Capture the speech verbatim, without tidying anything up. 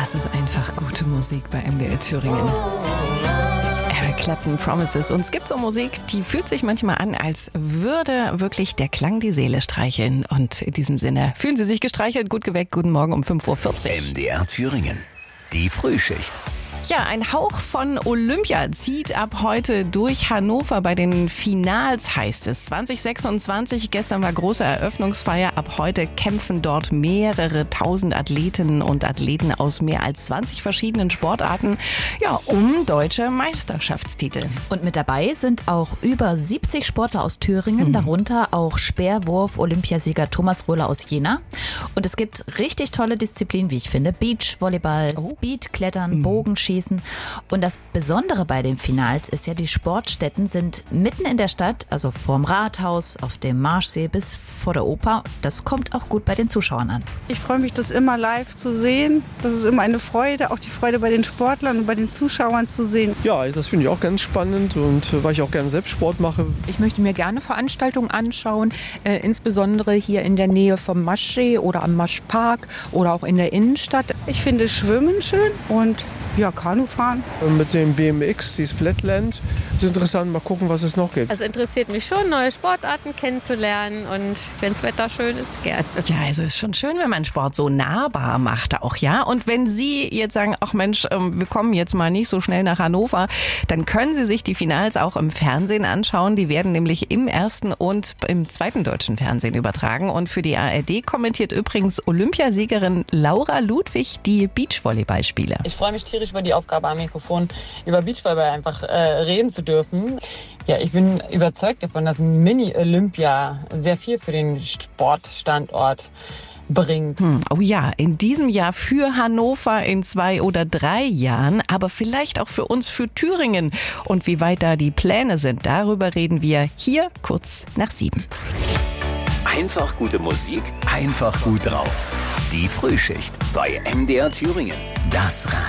Das ist einfach gute Musik bei M D R Thüringen. Eric Clapton, Promises. Und es gibt so Musik, die fühlt sich manchmal an, als würde wirklich der Klang die Seele streicheln. Und in diesem Sinne, fühlen Sie sich gestreichelt, gut geweckt, guten Morgen um fünf Uhr vierzig. M D R Thüringen, die Frühschicht. Ja, ein Hauch von Olympia zieht ab heute durch Hannover. Bei den Finals heißt es zwanzig sechsundzwanzig. Gestern war große Eröffnungsfeier. Ab heute kämpfen dort mehrere tausend Athletinnen und Athleten aus mehr als zwanzig verschiedenen Sportarten, ja, um deutsche Meisterschaftstitel. Und mit dabei sind auch über siebzig Sportler aus Thüringen, mhm. darunter auch Speerwurf-Olympiasieger Thomas Röhler aus Jena. Und es gibt richtig tolle Disziplinen, wie ich finde. Beachvolleyball, oh. Speedklettern, mhm. Bogenschießen. Und das Besondere bei den Finals ist ja, die Sportstätten sind mitten in der Stadt, also vorm Rathaus, auf dem Marschsee bis vor der Oper. Das kommt auch gut bei den Zuschauern an. Ich freue mich, das immer live zu sehen. Das ist immer eine Freude, auch die Freude bei den Sportlern und bei den Zuschauern zu sehen. Ja, das finde ich auch ganz spannend und weil ich auch gerne selbst Sport mache. Ich möchte mir gerne Veranstaltungen anschauen, äh, insbesondere hier in der Nähe vom Maschsee oder am Maschpark oder auch in der Innenstadt. Ich finde Schwimmen schön und ja, Kanufahren. Mit dem B M X, dieses Flatland, ist interessant. Mal gucken, was es noch gibt. Also interessiert mich schon, neue Sportarten kennenzulernen und wenn das Wetter schön ist, gerne. Ja, also ist schon schön, wenn man Sport so nahbar macht auch, ja. Und wenn Sie jetzt sagen, ach Mensch, wir kommen jetzt mal nicht so schnell nach Hannover, dann können Sie sich die Finals auch im Fernsehen anschauen. Die werden nämlich im ersten und im zweiten deutschen Fernsehen übertragen. Und für die A R D kommentiert übrigens Olympiasiegerin Laura Ludwig die Beachvolleyballspiele. Ich freue mich tierisch über die Aufgabe am Mikrofon, über Beachvolleyball einfach äh, reden zu dürfen. Ja, ich bin überzeugt davon, dass Mini-Olympia sehr viel für den Sportstandort bringt. Hm, oh ja, in diesem Jahr für Hannover, in zwei oder drei Jahren, aber vielleicht auch für uns, für Thüringen. Und wie weit da die Pläne sind, darüber reden wir hier kurz nach sieben. Einfach gute Musik, einfach gut drauf. Die Frühschicht bei M D R Thüringen. Das Radio.